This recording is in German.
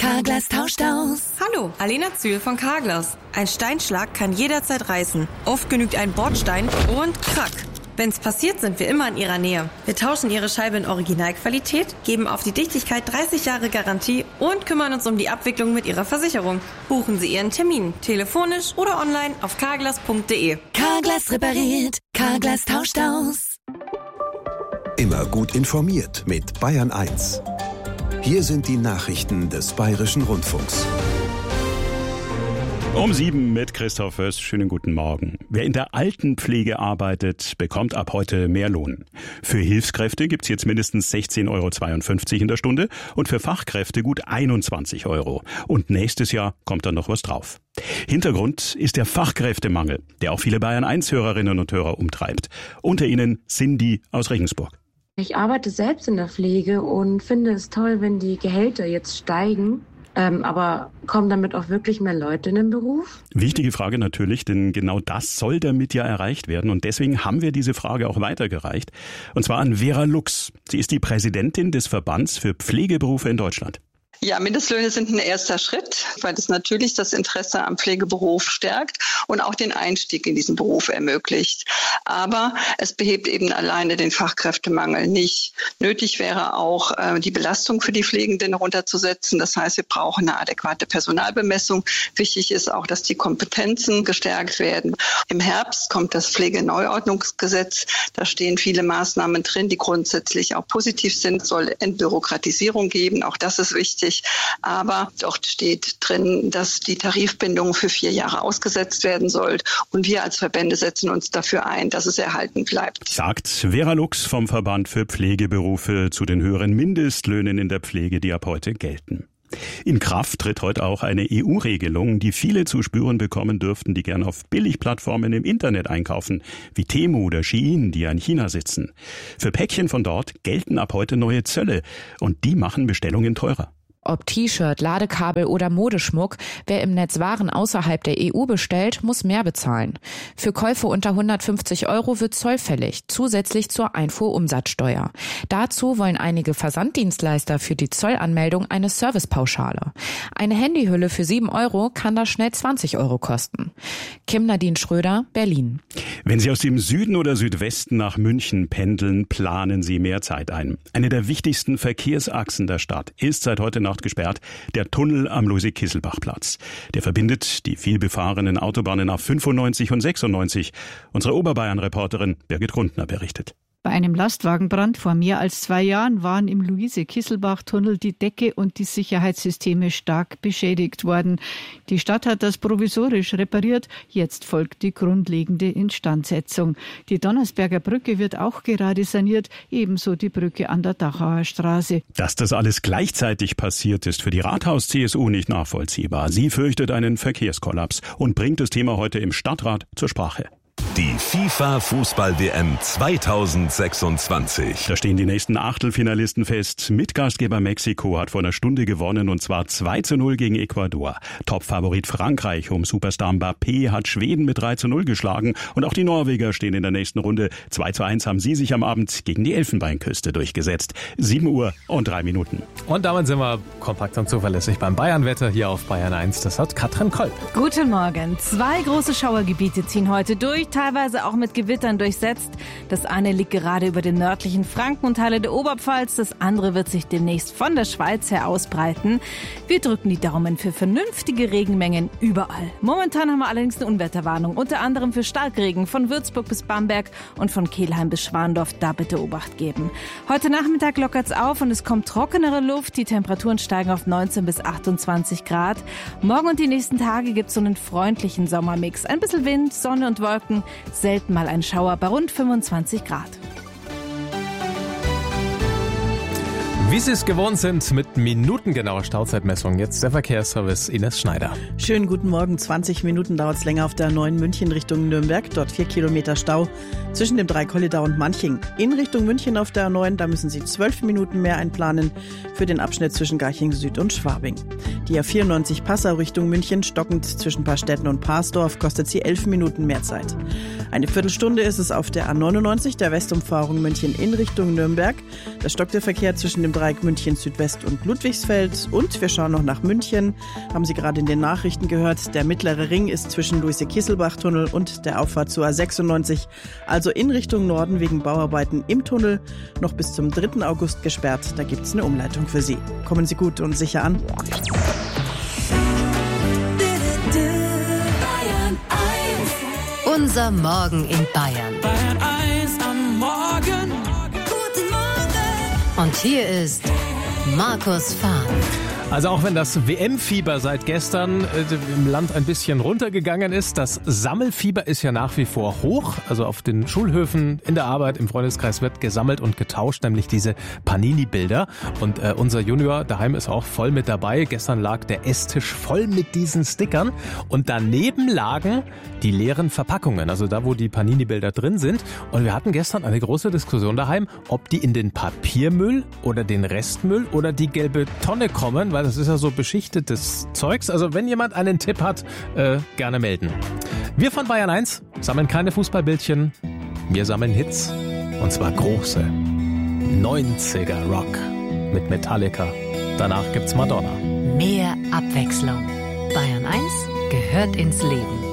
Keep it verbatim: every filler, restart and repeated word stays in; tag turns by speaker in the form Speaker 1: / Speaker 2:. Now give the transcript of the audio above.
Speaker 1: Carglass tauscht aus.
Speaker 2: Hallo, Alena Zühl von Carglass. Ein Steinschlag kann jederzeit reißen. Oft genügt ein Bordstein und krack. Wenn's passiert, sind wir immer in Ihrer Nähe. Wir tauschen Ihre Scheibe in Originalqualität, geben auf die Dichtigkeit dreißig Jahre Garantie und kümmern uns um die Abwicklung mit Ihrer Versicherung. Buchen Sie Ihren Termin, telefonisch oder online auf carglass punkt de.
Speaker 1: Carglass repariert, Carglass tauscht aus.
Speaker 3: Immer gut informiert mit Bayern eins. Hier sind die Nachrichten des Bayerischen Rundfunks.
Speaker 4: Um sieben mit Christoph Höss. Schönen guten Morgen. Wer in der Altenpflege arbeitet, bekommt ab heute mehr Lohn. Für Hilfskräfte gibt's jetzt mindestens sechzehn Euro zweiundfünfzig in der Stunde und für Fachkräfte gut einundzwanzig Euro. Und nächstes Jahr kommt dann noch was drauf. Hintergrund ist der Fachkräftemangel, der auch viele Bayern eins Hörerinnen und Hörer umtreibt. Unter ihnen Cindy aus Regensburg.
Speaker 5: Ich arbeite selbst in der Pflege und finde es toll, wenn die Gehälter jetzt steigen. Ähm, aber kommen damit auch wirklich mehr Leute in den Beruf?
Speaker 4: Wichtige Frage natürlich, denn genau das soll damit ja erreicht werden. Und deswegen haben wir diese Frage auch weitergereicht. Und zwar an Vera Lux. Sie ist die Präsidentin des Verbands für Pflegeberufe in Deutschland.
Speaker 6: Ja, Mindestlöhne sind ein erster Schritt, weil es natürlich das Interesse am Pflegeberuf stärkt und auch den Einstieg in diesen Beruf ermöglicht. Aber es behebt eben alleine den Fachkräftemangel nicht. Nötig wäre auch, äh, die Belastung für die Pflegenden runterzusetzen. Das heißt, wir brauchen eine adäquate Personalbemessung. Wichtig ist auch, dass die Kompetenzen gestärkt werden. Im Herbst kommt das Pflegeneuordnungsgesetz. Da stehen viele Maßnahmen drin, die grundsätzlich auch positiv sind. Es soll Entbürokratisierung geben. Auch das ist wichtig. Aber dort steht drin, dass die Tarifbindung für vier Jahre ausgesetzt werden soll. Und wir als Verbände setzen uns dafür ein, dass es erhalten bleibt.
Speaker 4: Sagt Vera Lux vom Verband für Pflegeberufe zu den höheren Mindestlöhnen in der Pflege, die ab heute gelten. In Kraft tritt heute auch eine E U-Regelung, die viele zu spüren bekommen dürften, die gern auf Billigplattformen im Internet einkaufen, wie Temu oder Shein, die ja in China sitzen. Für Päckchen von dort gelten ab heute neue Zölle und die machen Bestellungen teurer.
Speaker 7: Ob T-Shirt, Ladekabel oder Modeschmuck, wer im Netz Waren außerhalb der E U bestellt, muss mehr bezahlen. Für Käufe unter hundertfünfzig Euro wird Zoll fällig, zusätzlich zur Einfuhrumsatzsteuer. Dazu wollen einige Versanddienstleister für die Zollanmeldung eine Servicepauschale. Eine Handyhülle für sieben Euro kann da schnell zwanzig Euro kosten. Kim Nadine Schröder, Berlin.
Speaker 4: Wenn Sie aus dem Süden oder Südwesten nach München pendeln, planen Sie mehr Zeit ein. Eine der wichtigsten Verkehrsachsen der Stadt ist seit heute Nacht gesperrt, der Tunnel am Luise-Kisselbach-Platz. Der verbindet die vielbefahrenen Autobahnen A fünfundneunzig und sechsundneunzig. Unsere Oberbayern-Reporterin Birgit Grundner berichtet.
Speaker 8: Bei einem Lastwagenbrand vor mehr als zwei Jahren waren im Luise-Kisselbach-Tunnel die Decke und die Sicherheitssysteme stark beschädigt worden. Die Stadt hat das provisorisch repariert. Jetzt folgt die grundlegende Instandsetzung. Die Donnersberger Brücke wird auch gerade saniert, ebenso die Brücke an der Dachauer Straße.
Speaker 4: Dass das alles gleichzeitig passiert, ist für die Rathaus-C S U nicht nachvollziehbar. Sie fürchtet einen Verkehrskollaps und bringt das Thema heute im Stadtrat zur Sprache.
Speaker 3: Die FIFA-Fußball-W M zweitausendsechsundzwanzig.
Speaker 4: Da stehen die nächsten Achtelfinalisten fest. Mitgastgeber Mexiko hat vor einer Stunde gewonnen und zwar zwei zu null gegen Ecuador. Topfavorit Frankreich um Superstar Mbappé hat Schweden mit drei zu null geschlagen und auch die Norweger stehen in der nächsten Runde. zwei zu eins haben sie sich am Abend gegen die Elfenbeinküste durchgesetzt. sieben Uhr und drei Minuten.
Speaker 9: Und damit sind wir kompakt und zuverlässig beim Bayernwetter hier auf Bayern eins. Das hat Katrin Kolb.
Speaker 10: Guten Morgen. Zwei große Schauergebiete ziehen heute durch, teilweise auch mit Gewittern durchsetzt. Das eine liegt gerade über den nördlichen Franken und Teile der Oberpfalz. Das andere wird sich demnächst von der Schweiz her ausbreiten. Wir drücken die Daumen für vernünftige Regenmengen überall. Momentan haben wir allerdings eine Unwetterwarnung, unter anderem für Starkregen von Würzburg bis Bamberg und von Kelheim bis Schwandorf. Da bitte Obacht geben. Heute Nachmittag lockert's auf und es kommt trockenere Luft. Die Temperaturen steigen auf neunzehn bis achtundzwanzig Grad. Morgen und die nächsten Tage gibt's so einen freundlichen Sommermix. Ein bisschen Wind, Sonne und Wolken. Selten mal ein Schauer bei rund fünfundzwanzig Grad.
Speaker 9: Wie Sie es gewohnt sind, mit minutengenauer Stauzeitmessung. Jetzt der Verkehrsservice Ines Schneider.
Speaker 11: Schönen guten Morgen. zwanzig Minuten dauert es länger auf der neuen München Richtung Nürnberg. Dort vier Kilometer Stau zwischen dem Dreikolledau und Manching. In Richtung München auf der neuen, da müssen Sie zwölf Minuten mehr einplanen für den Abschnitt zwischen Garching Süd und Schwabing. Die A vierundneunzig Passau Richtung München, stockend zwischen Paarstetten und Parsdorf, kostet sie elf Minuten mehr Zeit. Eine Viertelstunde ist es auf der A neunundneunzig, der Westumfahrung München in Richtung Nürnberg. Da stockt der Verkehr zwischen dem Dreieck München Südwest und Ludwigsfeld. Und wir schauen noch nach München. Haben Sie gerade in den Nachrichten gehört, der mittlere Ring ist zwischen Luise-Kisselbach-Tunnel und der Auffahrt zur A sechsundneunzig, also in Richtung Norden wegen Bauarbeiten im Tunnel, noch bis zum dritten August gesperrt. Da gibt es eine Umleitung für Sie. Kommen Sie gut und sicher an.
Speaker 1: Unser Morgen in Bayern.
Speaker 12: Bayern eins am Morgen.
Speaker 1: Guten Morgen. Und hier ist Markus Fahn.
Speaker 9: Also auch wenn das W M-Fieber seit gestern äh, im Land ein bisschen runtergegangen ist, das Sammelfieber ist ja nach wie vor hoch. Also auf den Schulhöfen, in der Arbeit, im Freundeskreis wird gesammelt und getauscht, nämlich diese Panini-Bilder. Und äh, unser Junior daheim ist auch voll mit dabei. Gestern lag der Esstisch voll mit diesen Stickern und daneben lagen die leeren Verpackungen, also da, wo die Panini-Bilder drin sind. Und wir hatten gestern eine große Diskussion daheim, ob die in den Papiermüll oder den Restmüll oder die gelbe Tonne kommen, weil das ist ja so beschichtetes Zeugs. Also wenn jemand einen Tipp hat, äh, gerne melden. Wir von Bayern eins sammeln keine Fußballbildchen, wir sammeln Hits. Und zwar große neunziger Rock mit Metallica. Danach gibt's Madonna.
Speaker 1: Mehr Abwechslung. Bayern eins gehört ins Leben.